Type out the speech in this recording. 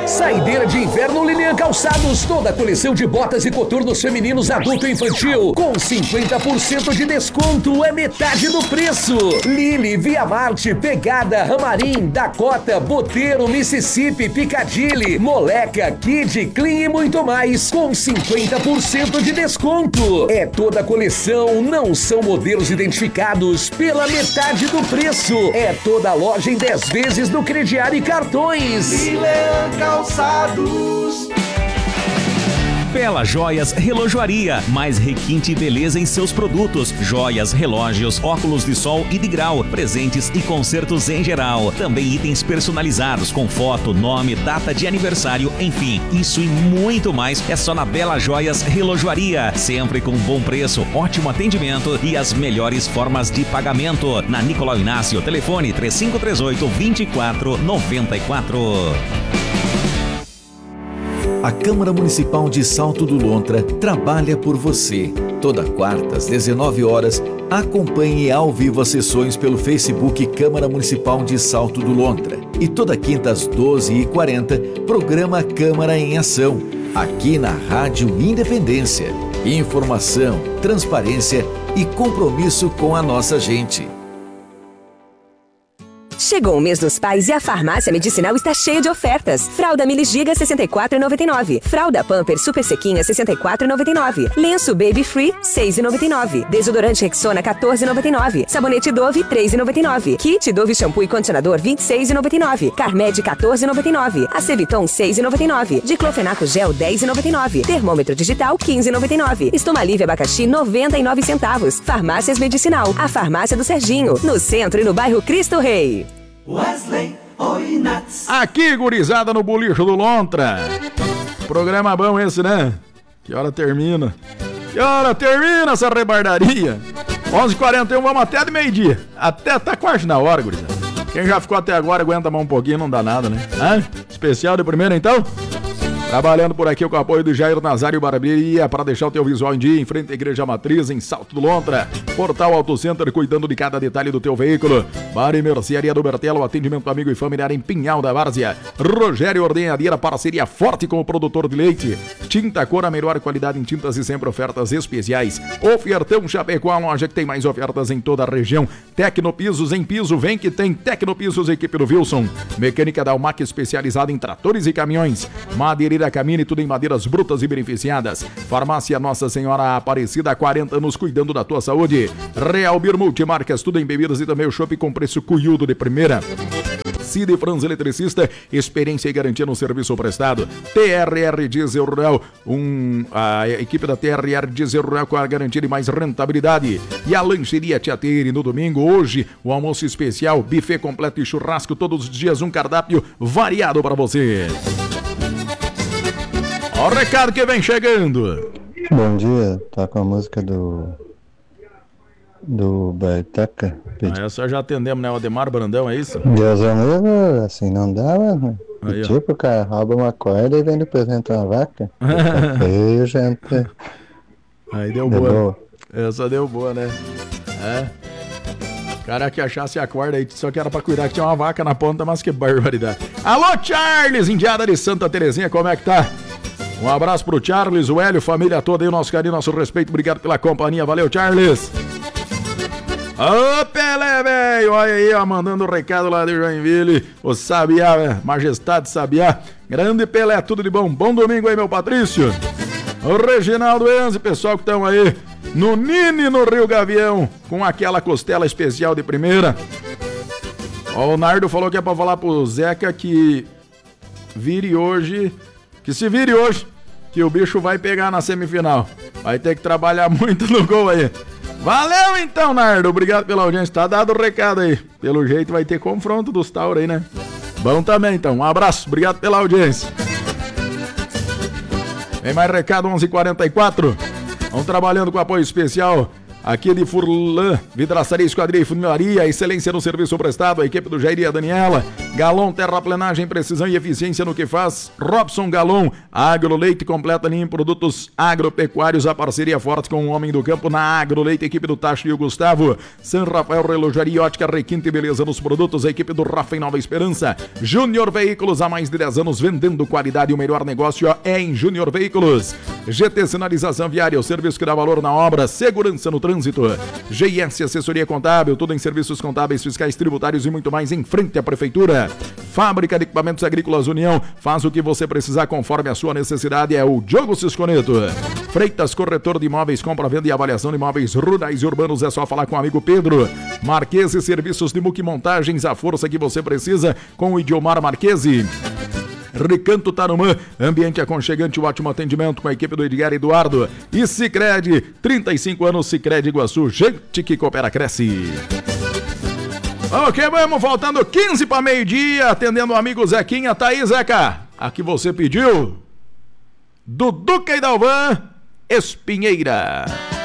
Saideira de inverno Lilian Calçados, toda a coleção de botas e coturnos femininos adulto e infantil, com 50% de desconto, é metade do preço. Lili, Via Marte, Pegada, Ramarim, Dakota, Boteiro, Mississippi, Piccadilly, Moleca, Kid, Clean e muito mais, com 50% de desconto. É toda a coleção, não são modelos identificados, pela metade do preço. É toda a loja em 10 vezes no crediário e cartões. Lilian Calçados. Bela Joias Relojoaria, mais requinte e beleza em seus produtos, joias, relógios, óculos de sol e de grau, presentes e concertos em geral. Também itens personalizados com foto, nome, data de aniversário, enfim, isso e muito mais é só na Bela Joias Relojoaria, sempre com bom preço, ótimo atendimento e as melhores formas de pagamento. Na Nicolau Inácio, telefone 3538-2494. A Câmara Municipal de Salto do Lontra trabalha por você. Toda quarta, às 19 horas, acompanhe ao vivo as sessões pelo Facebook Câmara Municipal de Salto do Lontra. E toda quinta, às 12h40, programa Câmara em Ação, aqui na Rádio Independência. Informação, transparência e compromisso com a nossa gente. Chegou o mês dos pais e a farmácia medicinal está cheia de ofertas. Fralda Mili Giga 64,99. Fralda Pamper Super Sequinha 64,99. Lenço Baby Free 6,99. Desodorante Rexona 14,99. Sabonete Dove 3,99. Kit Dove Shampoo e Condicionador 26,99. Carmed 14,99. Aceviton 6,99. Diclofenaco Gel 10,99. Termômetro digital 15,99. Estomalívia Abacaxi 99 centavos. Farmácias Medicinal, a farmácia do Serginho, no centro e no bairro Cristo Rei. Wesley Oinats. Aqui, gurizada, no Bolicho do Lontra. Programa bom esse, né? Que hora termina? Que hora termina essa rebardaria? 11h41, vamos até de meio-dia. Até tá quase na hora, gurizada. Quem já ficou até agora aguenta mais um pouquinho, não dá nada, né? Especial de primeira, então? Trabalhando por aqui com o apoio do Jair Nazário Barbearia para deixar o teu visual em dia, em frente à Igreja Matriz, em Salto do Lontra. Portal Auto Center, cuidando de cada detalhe do teu veículo. Bar e Mercearia do Bertelo, atendimento amigo e familiar em Pinhal da Várzea. Rogério Ordenhadeira, parceria forte com o produtor de leite. Tinta Cor, a melhor qualidade em tintas e sempre ofertas especiais. Ofertão Chapecó, a loja que tem mais ofertas em toda a região. Tecnopisos em piso, vem que tem Tecnopisos, equipe do Wilson. Mecânica da Almac, especializada em tratores e caminhões. Madeireira Camine, tudo em madeiras brutas e beneficiadas. Farmácia Nossa Senhora Aparecida, há 40 anos cuidando da tua saúde. Real Beer Multimarcas, tudo em bebidas e também o chopp com preço cunhudo de primeira. Cid Franz Eletricista, experiência e garantia no serviço prestado. TRR Diesel Rural, a equipe da TRR Diesel Rural com a garantia de mais rentabilidade. E a Lancheria Tiateire no domingo, hoje, o almoço especial, buffet completo e churrasco, todos os dias um cardápio variado para você. Olha o recado que vem chegando. Bom dia, tá com a música do Berteca. Essa já atendemos, né? O Ademar Brandão, é isso? Deus amigo, assim não dá, mano. Aí, tipo, o cara rouba uma corda e vem apresentar uma vaca. Feio, gente. Aí deu boa. Essa deu boa, né? O cara que achasse a corda aí, só que era pra cuidar que tinha uma vaca na ponta, mas que barbaridade. Alô, Charles, Indiada de Santa Terezinha, como é que tá? Um abraço pro Charles, o Hélio, família toda aí, o nosso carinho, nosso respeito, obrigado pela companhia, valeu, Charles. Ô, Pelé, velho, olha aí, ó, mandando um recado lá de Joinville, o Sabiá, Majestade Sabiá, grande Pelé, tudo de bom, bom domingo aí, meu Patrício. O Reginaldo Enze, pessoal que estão aí no Nini, no Rio Gavião, com aquela costela especial de primeira. Ó, o Nardo falou que é pra falar pro Zeca que se vire hoje, que o bicho vai pegar na semifinal. Vai ter que trabalhar muito no gol aí. Valeu então, Nardo. Obrigado pela audiência. Tá dado o recado aí. Pelo jeito vai ter confronto dos Tauro aí, né? Bom também, então. Um abraço. Obrigado pela audiência. Vem mais recado, 11h44. Vamos trabalhando com apoio especial aqui de Furlan, Vidraçaria, Esquadria e Funilaria, excelência no serviço prestado, a equipe do Jair e a Daniela, Galon Terraplenagem, precisão e eficiência no que faz. Robson Galon, Agroleite, completa linha em produtos agropecuários, a parceria forte com o homem do campo na Agroleite, equipe do Tacho e o Gustavo. San Rafael Relojaria, ótica, requinte e beleza nos produtos, a equipe do Rafa em Nova Esperança. Júnior Veículos, há mais de 10 anos vendendo qualidade, o melhor negócio é em Júnior Veículos. GT Sinalização Viária, o serviço que dá valor na obra, segurança no trânsito. GS Assessoria Contábil, tudo em serviços contábeis, fiscais, tributários e muito mais em frente à Prefeitura. Fábrica de Equipamentos Agrícolas União, faz o que você precisar conforme a sua necessidade, é o Diogo Cisconeto. Freitas, corretor de imóveis, compra, venda e avaliação de imóveis rurais e urbanos, é só falar com o amigo Pedro. Marquese Serviços de Muque Montagens, a força que você precisa com o Idiomar Marquese. Recanto Tarumã, ambiente aconchegante, ótimo atendimento com a equipe do Edgar Eduardo. E Sicredi, 35 anos, Sicredi Iguaçu, gente que coopera, cresce. Ok, vamos, faltando 15 para meio-dia, atendendo o amigo Zequinha. Tá aí, Zeca, a que você pediu, Duduca e Dalvan, Espinheira.